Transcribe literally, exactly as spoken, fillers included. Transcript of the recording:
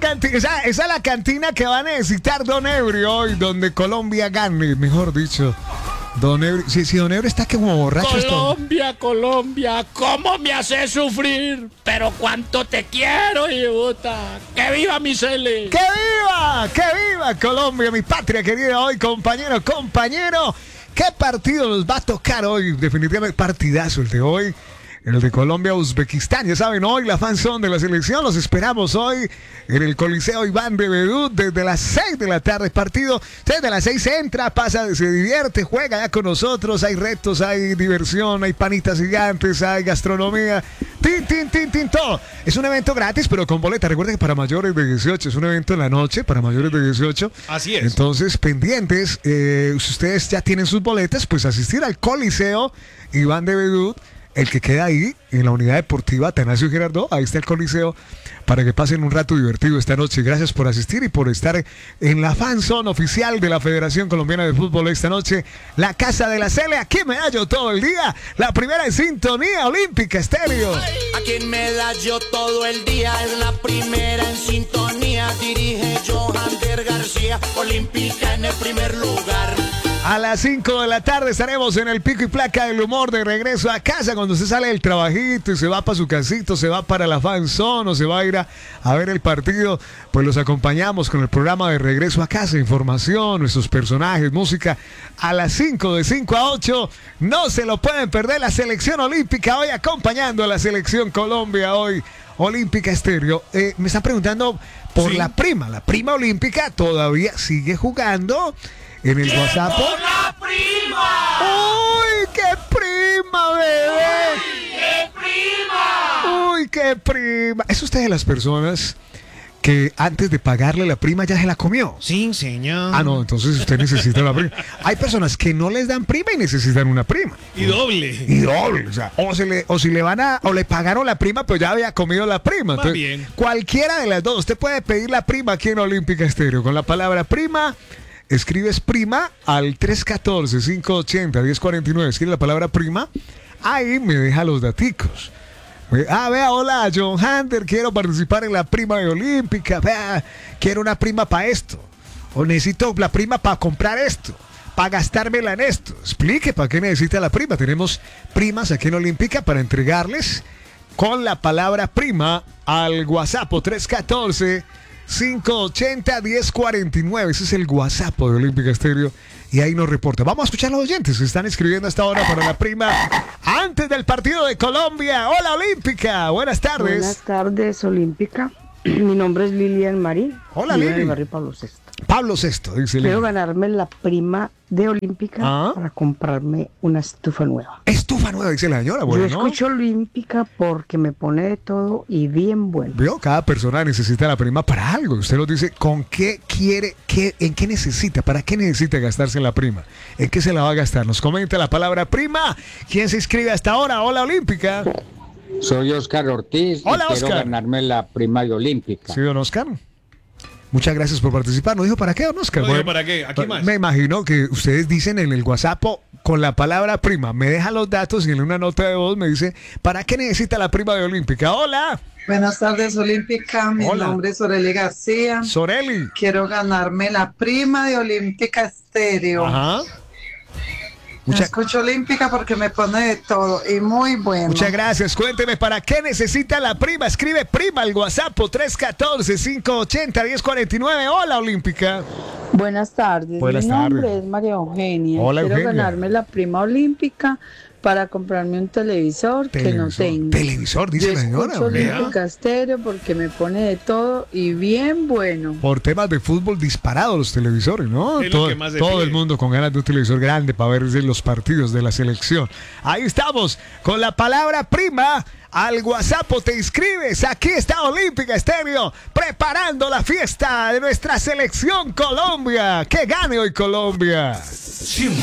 cantina, esa, esa es la cantina que va a necesitar Don Ebrio hoy, donde Colombia gane, mejor dicho. Don Ebrio, si, si Don Ebrio está que como borracho. Colombia, esto... Colombia, ¿cómo me haces sufrir? Pero cuánto te quiero, hijuta. ¡Que viva mi Cele! ¡Que viva! ¡Que viva Colombia, mi patria querida! Hoy, compañero, compañero, ¿qué partido nos va a tocar hoy? Definitivamente partidazo el de hoy. El de Colombia-Uzbekistán, ya saben, hoy la fanzone de la selección, los esperamos hoy en el Coliseo Iván de Bedú desde las seis de la tarde, partido, desde las seis entra, pasa, se divierte, juega ya con nosotros, hay retos, hay diversión, hay panitas gigantes, hay gastronomía, tin, tin, tin, tin, todo. Es un evento gratis, pero con boleta, recuerden que para mayores de dieciocho, es un evento en la noche, para mayores de dieciocho. Así es. Entonces, pendientes, eh, si ustedes ya tienen sus boletas, pues asistir al Coliseo Iván de Bedú. El que queda ahí, en la unidad deportiva Atanasio Girardot, ahí está el Coliseo, para que pasen un rato divertido esta noche. Gracias por asistir y por estar en la fanzone oficial de la Federación Colombiana de Fútbol esta noche. La Casa de la Cele, aquí me hallo todo el día. La primera en sintonía, Olímpica Estéreo. Aquí en Medallo todo el día, es la primera en sintonía. Dirige Johander García, Olímpica en el primer lugar. A las cinco de la tarde estaremos en el pico y placa del humor de regreso a casa. Cuando usted sale del trabajito y se va para su casito, se va para la fanzone o se va a ir a, a ver el partido, pues los acompañamos con el programa de regreso a casa. Información, nuestros personajes, música. A las cinco, de cinco a ocho, no se lo pueden perder. La selección olímpica hoy acompañando a la selección Colombia hoy. Olímpica Estéreo. Eh, me están preguntando por sí. la prima. La prima olímpica todavía sigue jugando. En el WhatsApp. ¡La prima! ¡Uy, qué prima, bebé! ¡Uy, qué prima! ¡Uy, qué prima! ¿Es usted de las personas que antes de pagarle la prima ya se la comió? Sí, señor. Ah, no, entonces usted necesita la prima. Hay personas que no les dan prima y necesitan una prima. Y doble. Y doble. O sea, o, se le, o si le van a, o le pagaron la prima, pero ya había comido la prima. Entonces, bien. Cualquiera de las dos. Usted puede pedir la prima aquí en Olímpica Estéreo con la palabra prima. Escribes prima al tres uno cuatro, cinco ocho cero, uno cero cuatro nueve. Escribe la palabra prima. Ahí me deja los daticos. Ah, vea, hola, John Hunter. Quiero participar en la prima de Olímpica. Vea, quiero una prima para esto. O necesito la prima para comprar esto. Para gastármela en esto. Explique para qué necesita la prima. Tenemos primas aquí en Olímpica para entregarles con la palabra prima al WhatsApp tres uno cuatro, cinco ocho cero, uno cero cuatro nueve. Ese es el WhatsApp de Olímpica Estéreo y ahí nos reporta. Vamos a escuchar a los oyentes que están escribiendo hasta ahora para la prima antes del partido de Colombia. Hola Olímpica, buenas tardes. Buenas tardes Olímpica. Mi nombre es Lilian Marín. Hola Lili. De barrio Pablo sexto. Pablo sexto, dice Quiero Lili. ganarme la prima de Olímpica ¿Ah? para comprarme una estufa nueva. Estufa nueva, dice la señora. Bueno, Yo ¿no? escucho Olímpica porque me pone de todo y bien bueno. ¿Vio? Cada persona necesita la prima para algo. Usted nos dice con qué quiere, qué, en qué necesita, para qué necesita gastarse la prima. ¿En qué se la va a gastar? Nos comenta la palabra prima. ¿Quién se inscribe hasta ahora? Hola Olímpica. Soy Oscar Ortiz. Hola, y quiero Oscar. ganarme la prima de Olímpica. Sí, don Oscar. Muchas gracias por participar. ¿No dijo para qué, don Oscar? No dijo para qué. ¿Aquí más? Me imagino que ustedes dicen en el WhatsApp con la palabra prima. Me deja los datos y en una nota de voz me dice ¿para qué necesita la prima de Olímpica? Hola. Buenas tardes, Olímpica. Mi Hola. nombre es Soreli García. Soreli. Quiero ganarme la prima de Olímpica Estéreo. Ajá. Mucha... Escucho Olímpica porque me pone de todo y muy bueno. Muchas gracias. Cuénteme, ¿para qué necesita la prima? Escribe prima al WhatsApp tres uno cuatro, cinco ocho cero, uno cero cuatro nueve. Hola, Olímpica. Buenas tardes. Buenas Mi tardes. nombre es María Eugenia. Hola, Quiero Eugenia. ganarme la prima olímpica para comprarme un televisor, que no Televisor. tengo. Televisor, dice Yo la señora. escucho Vea. Olímpica Estéreo porque me pone de todo y bien bueno. Por temas de fútbol disparados los televisores, ¿no? Es lo Todo, que más se todo pide. el mundo con ganas de un televisor grande para ver los partidos de la selección. Ahí estamos, con la palabra prima. Al WhatsApp te inscribes. Aquí está Olímpica Estéreo preparando la fiesta de nuestra selección Colombia. Que gane hoy Colombia. Siempre